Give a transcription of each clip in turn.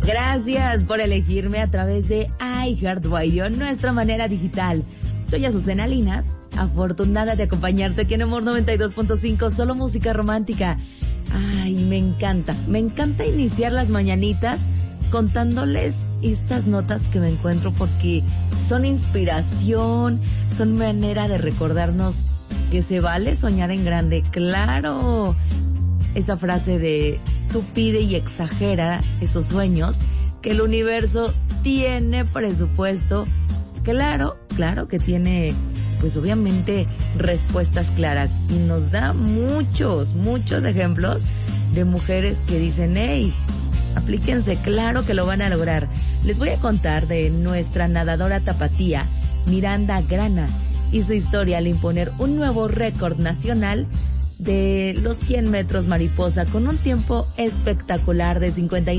Gracias por elegirme a través de iHeartRadio, nuestra manera digital. Soy Azucena Linas, afortunada de acompañarte aquí en Amor 92.5, solo música romántica. Ay, me encanta iniciar las mañanitas contándoles estas notas que me encuentro porque son inspiración, son manera de recordarnos que se vale soñar en grande. Claro, esa frase de tú pide y exagera esos sueños, que el universo tiene presupuesto. Claro que tiene, pues obviamente, respuestas claras y nos da muchos ejemplos de mujeres que dicen, hey, aplíquense, claro que lo van a lograr. Les voy a contar de nuestra nadadora tapatía, Miranda Grana, y su historia al imponer un nuevo récord nacional de los 100 metros mariposa con un tiempo espectacular de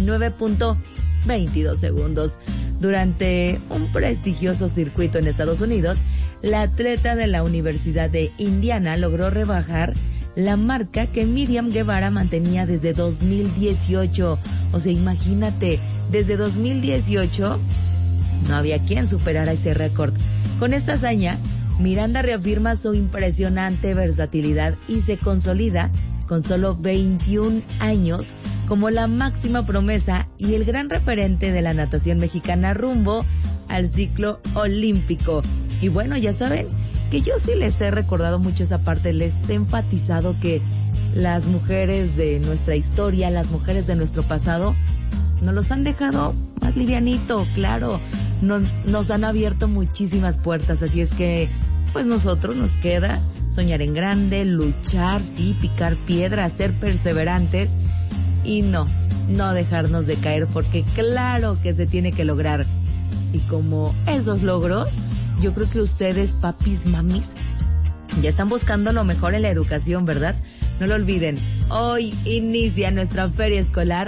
59.22 segundos. Durante un prestigioso circuito en Estados Unidos, la atleta de la Universidad de Indiana logró rebajar la marca que Miriam Guevara mantenía desde 2018. O sea, imagínate, desde 2018 no había quien superara ese récord. Con esta hazaña, Miranda reafirma su impresionante versatilidad y se consolida con solo 21 años como la máxima promesa y el gran referente de la natación mexicana rumbo al ciclo olímpico. Y bueno, ya saben que yo sí les he recordado mucho esa parte, les he enfatizado que las mujeres de nuestra historia, las mujeres de nuestro pasado, nos los han dejado más livianito, claro, nos han abierto muchísimas puertas, así es que pues nosotros nos queda soñar en grande, luchar, sí, picar piedra, ser perseverantes y no dejarnos de caer, porque claro que se tiene que lograr. Y como esos logros, yo creo que ustedes, papis, mamis, ya están buscando lo mejor en la educación, ¿verdad? No lo olviden, hoy inicia nuestra feria escolar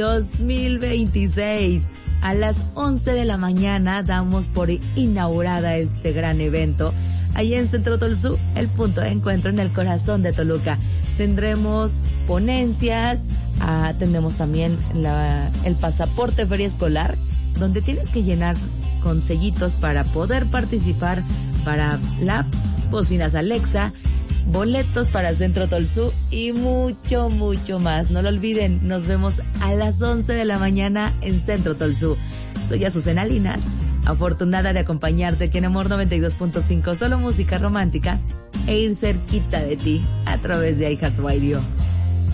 2026. A las 11 de la mañana damos por inaugurada este gran evento. Allí en Centro Tolzú, el punto de encuentro en el corazón de Toluca. Tendremos ponencias, tendremos también el pasaporte feria escolar, donde tienes que llenar con sellitos para poder participar para labs, bocinas Alexa, boletos para Centro Tolzú y mucho más. No lo olviden, nos vemos a las 11 de la mañana en Centro Tolzú. Soy Azucena Linas, afortunada de acompañarte aquí en Amor 92.5, solo música romántica, e ir cerquita de ti a través de iHeartRadio.